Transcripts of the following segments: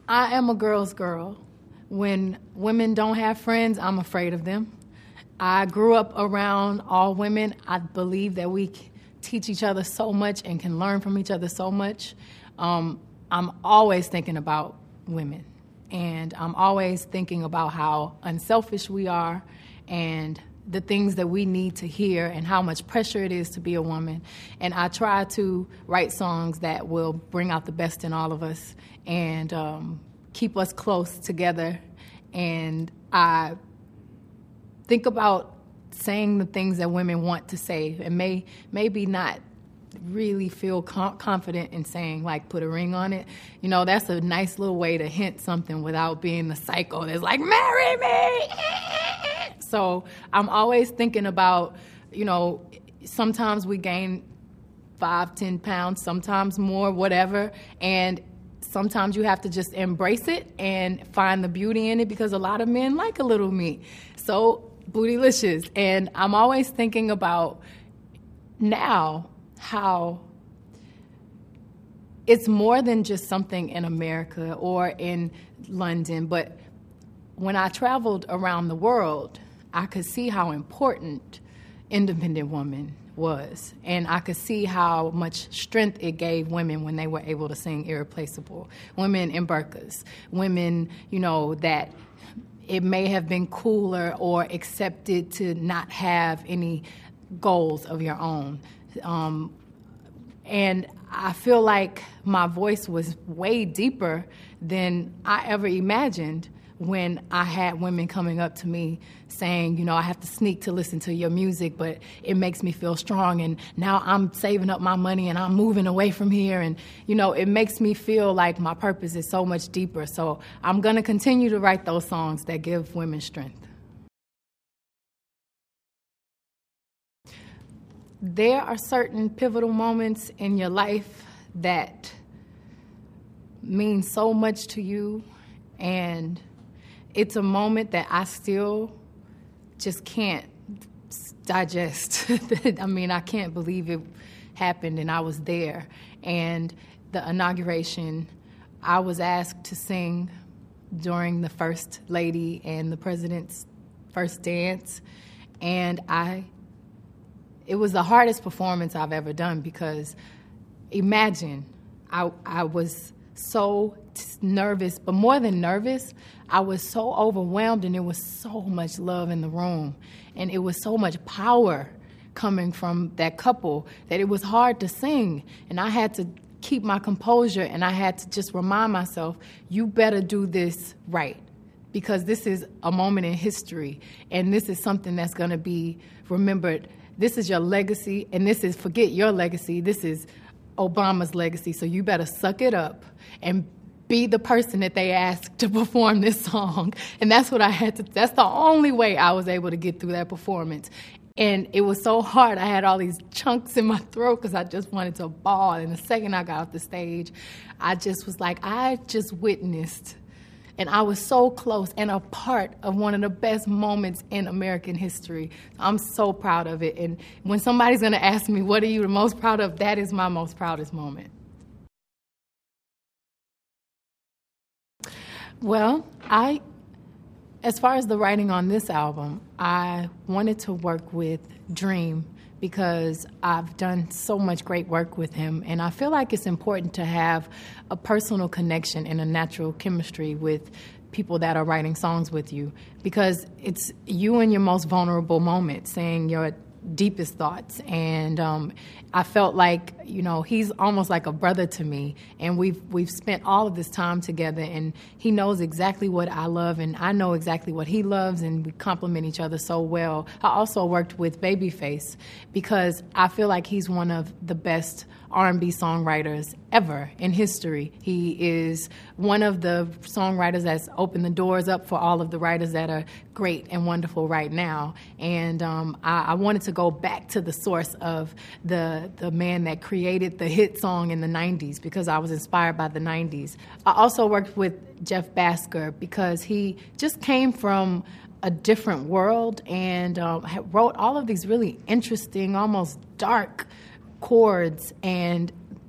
I am a girl's girl. When women don't have friends, I'm afraid of them. I grew up around all women. I believe that we teach each other so much and can learn from each other so much. I'm always thinking about women, and I'm always thinking about how unselfish we are and the things that we need to hear and how much pressure it is to be a woman. And I try to write songs that will bring out the best in all of us and keep us close together. And I think about saying the things that women want to say and maybe not really feel confident in saying, like, put a ring on it. You know, that's a nice little way to hint something without being the psycho that's like, marry me! So I'm always thinking about, you know, sometimes we gain 5-10 pounds, sometimes more, whatever, and sometimes you have to just embrace it and find the beauty in it, because a lot of men like a little meat. So bootylicious. And I'm always thinking about now how it's more than just something in America or in London, but when I traveled around the world, I could see how important independent woman was, and I could see how much strength it gave women when they were able to sing Irreplaceable. Women in burqas, women, you know, that it may have been cooler or accepted to not have any goals of your own. And I feel like my voice was way deeper than I ever imagined when I had women coming up to me saying, you know, I have to sneak to listen to your music, but it makes me feel strong, and now I'm saving up my money and I'm moving away from here, and, you know, it makes me feel like my purpose is so much deeper. So I'm going to continue to write those songs that give women strength. There are certain pivotal moments in your life that mean so much to you, and it's a moment that I still just can't digest. I mean, I can't believe it happened and I was there. And the inauguration, I was asked to sing during the First Lady and the President's first dance, and it was the hardest performance I've ever done, because imagine, I was so nervous, but more than nervous, I was so overwhelmed, and there was so much love in the room, and it was so much power coming from that couple that it was hard to sing, and I had to keep my composure, and I had to just remind myself, you better do this right, because this is a moment in history, and this is something that's going to be remembered. This is your legacy, and this is, forget your legacy, this is Obama's legacy, so you better suck it up and be the person that they asked to perform this song. And that's what I had to, that's the only way I was able to get through that performance. And it was so hard. I had all these chunks in my throat because I just wanted to bawl. And the second I got off the stage, I just was like, I just witnessed. And I was so close and a part of one of the best moments in American history. I'm so proud of it. And when somebody's going to ask me, what are you the most proud of? That is my most proudest moment. Well, as far as the writing on this album, I wanted to work with Dream because I've done so much great work with him, and I feel like it's important to have a personal connection and a natural chemistry with people that are writing songs with you, because it's you in your most vulnerable moment saying your deepest thoughts. And I felt like, you know, he's almost like a brother to me, and we've spent all of this time together, and he knows exactly what I love and I know exactly what he loves, and we complement each other so well. I also worked with Babyface because I feel like he's one of the best R&B songwriters ever in history. He is one of the songwriters that's opened the doors up for all of the writers that are great and wonderful right now. And I wanted to go back to the source of the man that created the hit song in the 90s, because I was inspired by the 90s. I also worked with Jeff Basker because he just came from a different world and wrote all of these really interesting, almost dark chords, and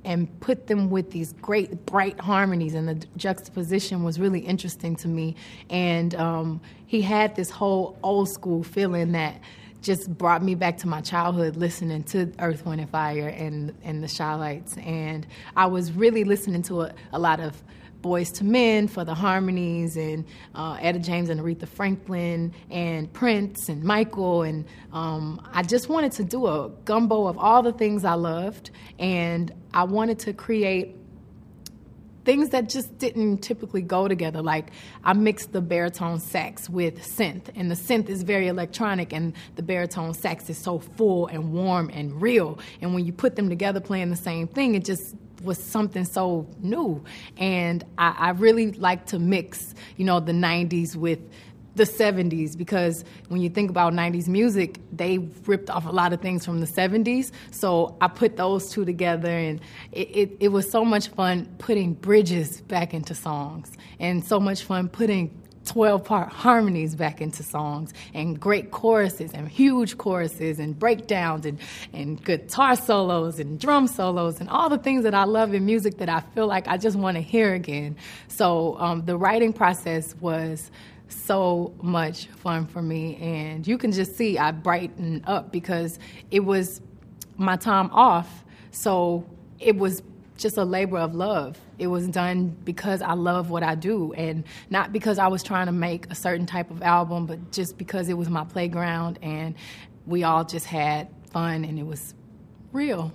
and put them with these great bright harmonies, and the juxtaposition was really interesting to me. And he had this whole old school feeling that just brought me back to my childhood, listening to Earth, Wind and Fire and the Chi-Lites. And I was really listening to a lot of Boyz II Men for the harmonies, and Etta James and Aretha Franklin and Prince and Michael. And I just wanted to do a gumbo of all the things I loved, and I wanted to create things that just didn't typically go together. Like, I mixed the baritone sax with synth, and the synth is very electronic, and the baritone sax is so full and warm and real. And when you put them together playing the same thing, it just was something so new. And I really like to mix, the 90s with the 70s, because when you think about 90s music, they ripped off a lot of things from the 70s. So I put those two together, and it was so much fun putting bridges back into songs, and so much fun putting 12-part harmonies back into songs, and great choruses and huge choruses and breakdowns and guitar solos and drum solos and all the things that I love in music that I feel like I just want to hear again. So the writing process was so much fun for me, and you can just see I brightened up because it was my time off, so it was just a labor of love. It was done because I love what I do, and not because I was trying to make a certain type of album, but just because it was my playground, and we all just had fun, and it was real.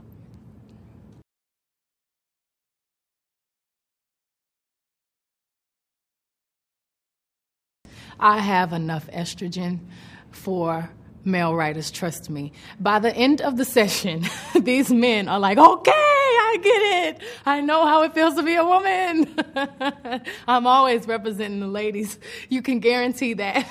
I have enough estrogen for male writers, trust me. By the end of the session, these men are like, okay, I get it. I know how it feels to be a woman. I'm always representing the ladies. You can guarantee that.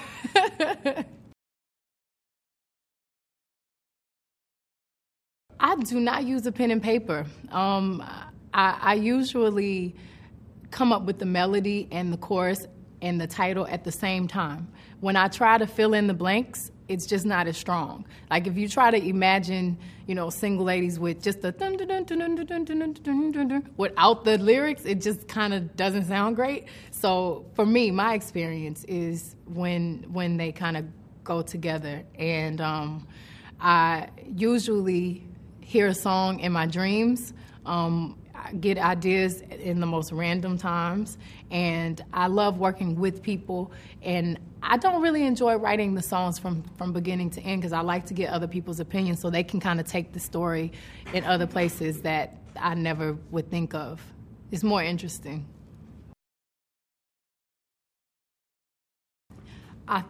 I do not use a pen and paper. I usually come up with the melody and the chorus and the title at the same time. When I try to fill in the blanks, it's just not as strong. Like, if you try to imagine, single ladies with just the dun dun dun dun dun dun dun dun dun dun without the lyrics, it just kind of doesn't sound great. So for me, my experience is when they kind of go together. And I usually hear a song in my dreams. I get ideas in the most random times, and I love working with people, and I don't really enjoy writing the songs from beginning to end because I like to get other people's opinions so they can kind of take the story in other places that I never would think of. It's more interesting. I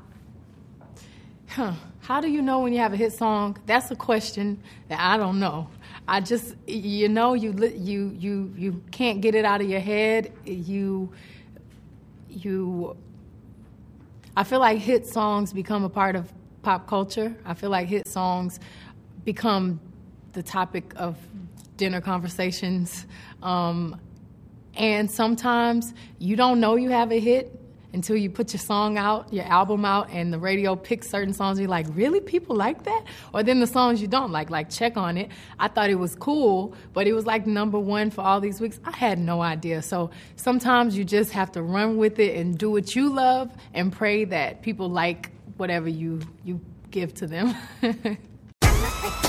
How do you know when you have a hit song? That's a question that I don't know. I just, you can't get it out of your head. I feel like hit songs become a part of pop culture. I feel like hit songs become the topic of dinner conversations. And sometimes you don't know you have a hit until you put your song out, your album out, and the radio picks certain songs. You're like, really? People like that? Or then the songs you don't like Check on It. I thought it was cool, but it was like #1 for all these weeks. I had no idea. So sometimes you just have to run with it and do what you love and pray that people like whatever you give to them.